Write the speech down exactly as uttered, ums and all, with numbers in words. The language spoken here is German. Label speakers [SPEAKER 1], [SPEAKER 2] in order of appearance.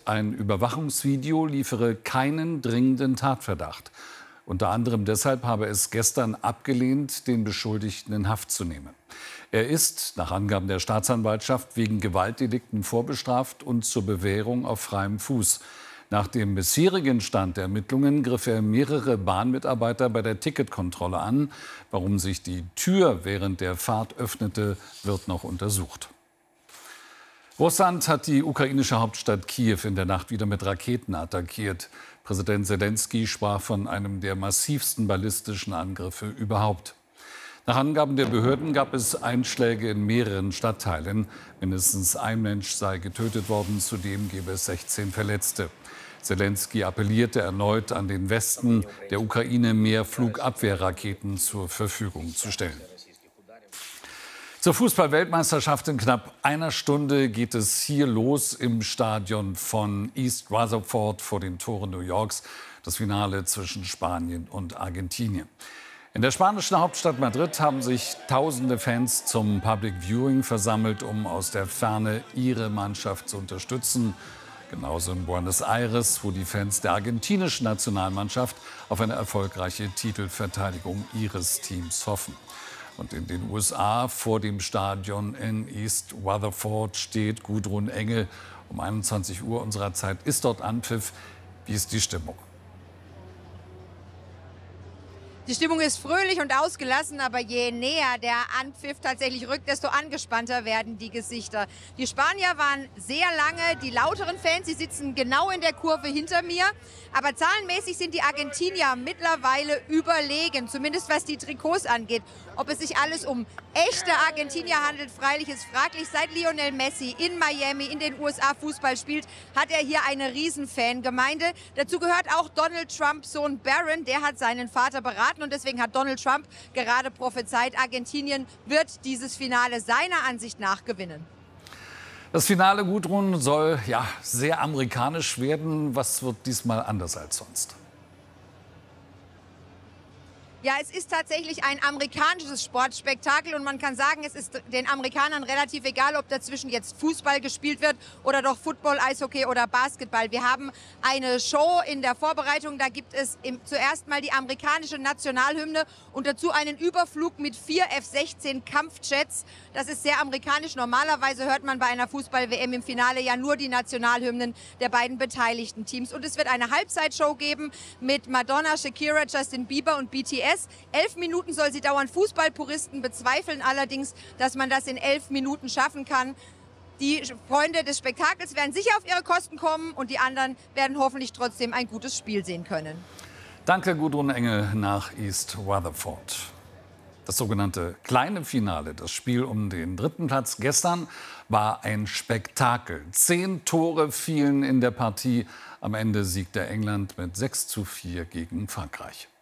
[SPEAKER 1] ein Überwachungsvideo liefere keinen dringenden Tatverdacht. Unter anderem deshalb habe es gestern abgelehnt, den Beschuldigten in Haft zu nehmen. Er ist, nach Angaben der Staatsanwaltschaft, wegen Gewaltdelikten vorbestraft und zur Bewährung auf freiem Fuß. Nach dem bisherigen Stand der Ermittlungen griff er mehrere Bahnmitarbeiter bei der Ticketkontrolle an. Warum sich die Tür während der Fahrt öffnete, wird noch untersucht. Russland hat die ukrainische Hauptstadt Kiew in der Nacht wieder mit Raketen attackiert. Präsident Selenskyj sprach von einem der massivsten ballistischen Angriffe überhaupt. Nach Angaben der Behörden gab es Einschläge in mehreren Stadtteilen. Mindestens ein Mensch sei getötet worden, zudem gebe es sechzehn Verletzte. Selenskyj appellierte erneut an den Westen, der Ukraine mehr Flugabwehrraketen zur Verfügung zu stellen. Zur Fußball-Weltmeisterschaft in knapp einer Stunde geht es hier los im Stadion von East Rutherford vor den Toren New Yorks. Das Finale zwischen Spanien und Argentinien. In der spanischen Hauptstadt Madrid haben sich tausende Fans zum Public Viewing versammelt, um aus der Ferne ihre Mannschaft zu unterstützen. Genauso in Buenos Aires, wo die Fans der argentinischen Nationalmannschaft auf eine erfolgreiche Titelverteidigung ihres Teams hoffen. Und in den U S A vor dem Stadion in East Rutherford steht Gudrun Engel. Um einundzwanzig Uhr unserer Zeit ist dort Anpfiff. Wie ist die Stimmung?
[SPEAKER 2] Die Stimmung ist fröhlich und ausgelassen, aber je näher der Anpfiff tatsächlich rückt, desto angespannter werden die Gesichter. Die Spanier waren sehr lange die lauteren Fans, sie sitzen genau in der Kurve hinter mir. Aber zahlenmäßig sind die Argentinier mittlerweile überlegen, zumindest was die Trikots angeht. Ob es sich alles um echte Argentinier handelt, freilich ist fraglich. Seit Lionel Messi in Miami in den U S A Fußball spielt, hat er hier eine Riesenfangemeinde. Dazu gehört auch Donald Trumps Sohn Barron, der hat seinen Vater beraten. Und deswegen hat Donald Trump gerade prophezeit, Argentinien wird dieses Finale seiner Ansicht nach gewinnen.
[SPEAKER 1] Das Finale, Gudrun, soll ja sehr amerikanisch werden. Was wird diesmal anders als sonst?
[SPEAKER 2] Ja, es ist tatsächlich ein amerikanisches Sportspektakel und man kann sagen, es ist den Amerikanern relativ egal, ob dazwischen jetzt Fußball gespielt wird oder doch Football, Eishockey oder Basketball. Wir haben eine Show in der Vorbereitung, da gibt es im, zuerst mal die amerikanische Nationalhymne und dazu einen Überflug mit vier F sechzehn Kampfjets. Das ist sehr amerikanisch. Normalerweise hört man bei einer Fußball-W M im Finale ja nur die Nationalhymnen der beiden beteiligten Teams. Und es wird eine Halbzeitshow geben mit Madonna, Shakira, Justin Bieber und B T S. Elf Minuten soll sie dauern. Fußballpuristen bezweifeln allerdings, dass man das in elf Minuten schaffen kann. Die Freunde des Spektakels werden sicher auf ihre Kosten kommen und die anderen werden hoffentlich trotzdem ein gutes Spiel sehen können.
[SPEAKER 1] Danke, Gudrun Engel nach East Rutherford. Das sogenannte kleine Finale, das Spiel um den dritten Platz gestern, war ein Spektakel. Zehn Tore fielen in der Partie. Am Ende siegte England mit sechs zu vier gegen Frankreich.